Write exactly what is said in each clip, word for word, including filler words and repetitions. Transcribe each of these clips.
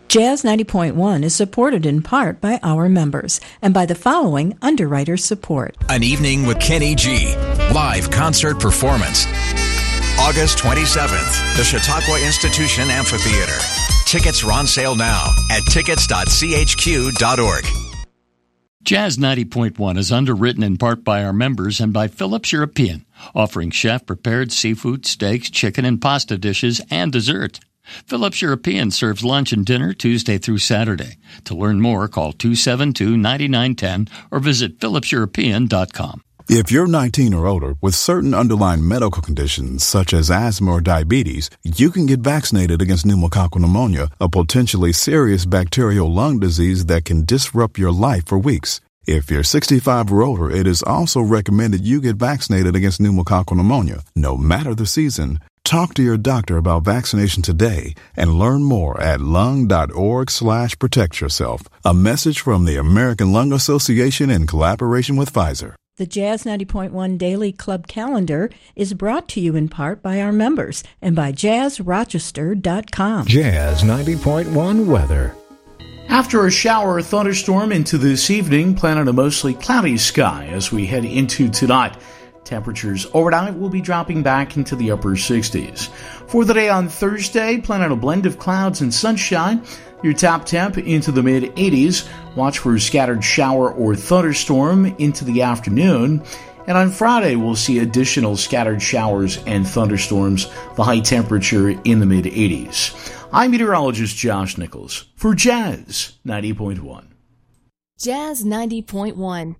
Jazz ninety point one is supported in part by our members and by the following underwriter support. An Evening with Kenny G. Live concert performance. August twenty-seventh, the Chautauqua Institution Amphitheater. Tickets are on sale now at tickets dot c h q dot org. Jazz ninety point one is underwritten in part by our members and by Phillips European, offering chef-prepared seafood, steaks, chicken, and pasta dishes, and dessert. Phillips European serves lunch and dinner Tuesday through Saturday. To learn more, call two seven two, nine nine one zero or visit phillips european dot com. If you're nineteen or older with certain underlying medical conditions such as asthma or diabetes, you can get vaccinated against pneumococcal pneumonia, a potentially serious bacterial lung disease that can disrupt your life for weeks. If you're sixty-five or older, it is also recommended you get vaccinated against pneumococcal pneumonia, no matter the season. Talk to your doctor about vaccination today and learn more at lung.org slash protect yourself. A message from the American Lung Association in collaboration with Pfizer. The Jazz ninety point one Daily Club Calendar is brought to you in part by our members and by jazz rochester dot com. Jazz ninety point one weather. After a shower or thunderstorm into this evening, plan on a mostly cloudy sky as we head into tonight. Temperatures overnight will be dropping back into the upper sixties. For the day on Thursday, plan on a blend of clouds and sunshine. Your top temp into the mid-eighties. Watch for a scattered shower or thunderstorm into the afternoon. And on Friday, we'll see additional scattered showers and thunderstorms. The high temperature in the mid-eighties. I'm meteorologist Josh Nichols for Jazz ninety point one. Jazz ninety point one.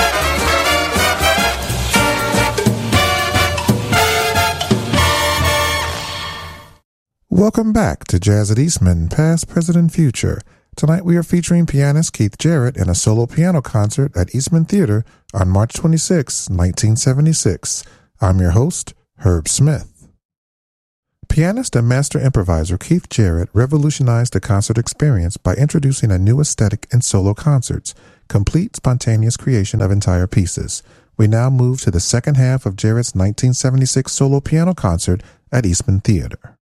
Welcome back to Jazz at Eastman, Past, Present, and Future. Tonight we are featuring pianist Keith Jarrett in a solo piano concert at Eastman Theater on March twenty-sixth, nineteen seventy-six. I'm your host, Herb Smith. Pianist and master improviser Keith Jarrett revolutionized the concert experience by introducing a new aesthetic in solo concerts, complete spontaneous creation of entire pieces. We now move to the second half of Jarrett's nineteen seventy-six solo piano concert at Eastman Theater.